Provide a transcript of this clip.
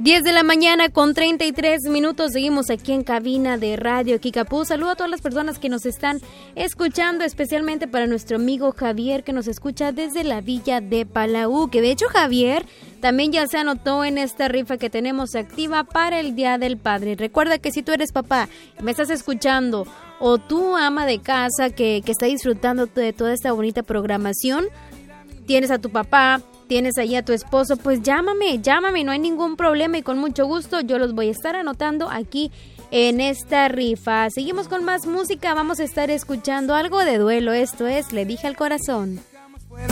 10 de la mañana con 33 minutos. Seguimos aquí en cabina de Radio Kickapoo. Saludo a todas las personas que nos están escuchando, especialmente para nuestro amigo Javier, que nos escucha desde la villa de Palau. Que de hecho Javier también ya se anotó en esta rifa que tenemos activa para el Día del Padre. Recuerda que si tú eres papá y me estás escuchando, o tú ama de casa que está disfrutando de toda esta bonita programación, tienes a tu papá, tienes ahí a tu esposo, pues llámame, no hay ningún problema y con mucho gusto yo los voy a estar anotando aquí en esta rifa. Seguimos con más música, vamos a estar escuchando algo de Duelo, esto es Le dije al corazón.